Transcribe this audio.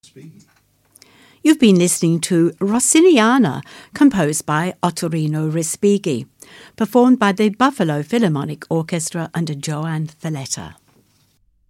You've been listening to Rossiniana, composed by Ottorino Respighi, performed by the Buffalo Philharmonic Orchestra under Joan Falletta.